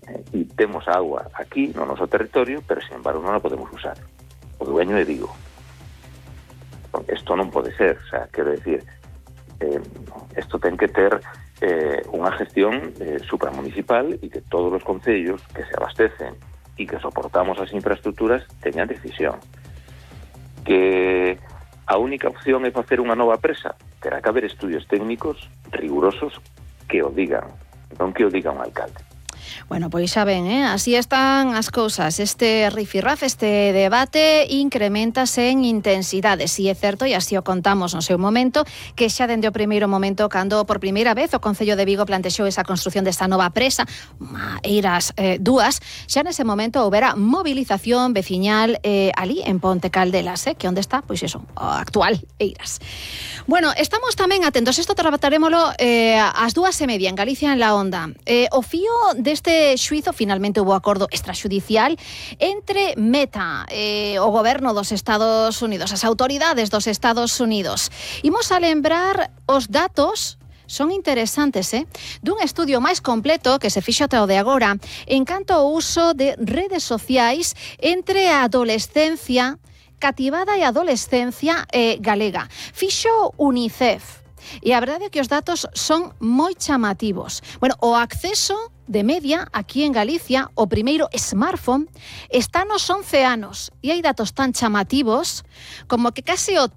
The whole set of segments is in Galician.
E temos a agua aquí no noso territorio, pero sin embargo non a podemos usar. O dueño é Vigo. Isto non pode ser, o sea, quero decir, isto ten que ter unha gestión supramunicipal e que todos os concellos que se abastecen e que soportamos as infraestructuras teñan decisión. Que a única opción é facer unha nova presa, terá que haber estudios técnicos rigurosos que o digan, non que o diga un alcalde. Bueno, pois xa ven, así están as cousas. Este rifirraf, este debate incrementase en intensidade. Si é certo, e así o contamos no seu momento, que xa dende o primeiro momento, cando por primeira vez o Concello de Vigo plantexou esa construción desta nova presa, Eiras 2, xa nese momento houbera movilización veciñal ali en Ponte Caldelas, que onde está, pois eso, o actual Eiras. Bueno, estamos tamén atentos, isto trabataremoslo ás 2:30 en Galicia en la Onda. O fío deste xuizo, finalmente hubo acordo extraxudicial entre Meta, o goberno dos Estados Unidos, as autoridades dos Estados Unidos. Imos a lembrar os datos son interesantes, dun estudio máis completo que se fixo ata o de agora en canto ao uso de redes sociais entre a adolescencia cativada e adolescencia galega. Fixo UNICEF. E a verdade é que os datos son moi chamativos. Bueno, o acceso de media aquí en Galicia, o primeiro smartphone, está nos 11 anos. E hai datos tan chamativos como que case o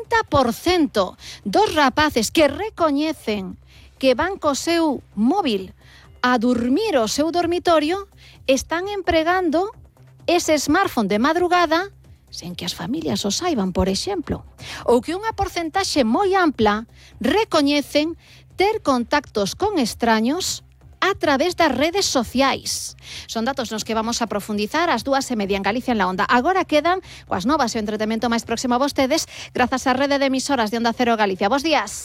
30% dos rapaces que recoñecen que van co seu móvil a dormir o seu dormitorio están empregando ese smartphone de madrugada sen que as familias o saiban, por exemplo. Ou que unha porcentaxe moi ampla recoñecen ter contactos con extraños a través das redes sociais. Son datos nos que vamos a profundizar ás 2:30 en Galicia en la Onda. Agora quedan coas novas e o entretemento máis próximo a vostedes grazas á rede de emisoras de Onda Cero Galicia. Bos días.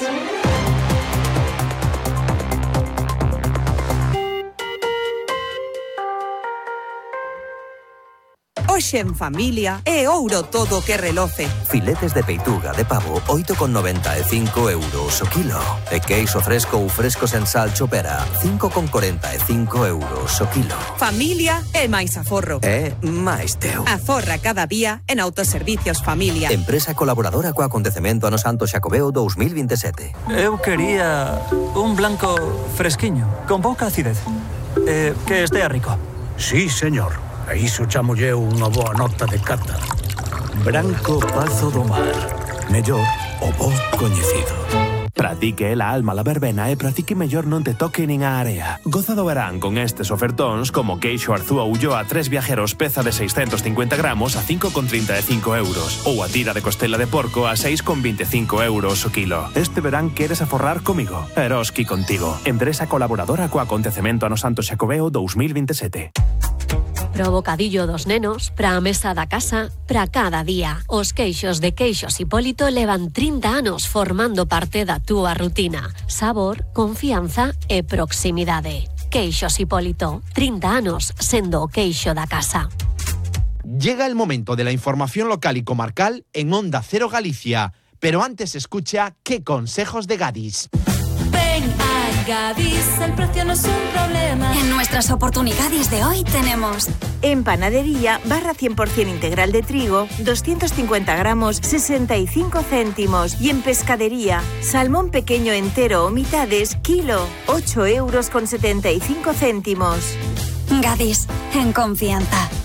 Hoxe en familia é ouro todo que reloce. Filetes de peituga de pavo 8,95 euros o kilo. E queixo fresco ou fresco sen sal chopera 5,45 euros o kilo. Familia é máis aforro. É máis teu. Aforra cada día en Autoservicios Familia. Empresa colaboradora co acontecemento Ano Santo Xacobeo 2027. Eu quería un blanco fresquiño, con pouca acidez. Que estea rico. Sí, señor. A iso chamolle unha boa nota de cata. Branco Pazo do Mar. Mellor o bo coñecido. Pra ti que é la alma la verbena e pra ti que mellor non te toque nin a area. Goza do verán con estes ofertóns como queixo Arzúa Ulloa 3 viajeros peza de 650 gramos a 5,35 euros ou a tira de costela de porco a 6,25 euros o kilo. Este verán queres aforrar comigo? Eroski contigo. Empresa colaboradora co acontecemento Ano Santo Xacobeo 2027. Pro bocadillo dos nenos, pra a mesa da casa, pra cada día. Os queixos de Queixos Hipólito levan 30 anos formando parte da túa rutina. Sabor, confianza e proximidade. Queixos Hipólito, 30 anos sendo o queixo da casa. Llega el momento de la información local y comarcal en Onda Cero Galicia, pero antes escucha qué consejos de Gadis. Ven a Gadis, el precio no es un problema. En nuestras oportunidades de hoy tenemos en panadería, barra 100% integral de trigo, 250 gramos, 65 céntimos. Y en pescadería, salmón pequeño entero o mitades, kilo, 8,75 euros. Gadis, en confianza.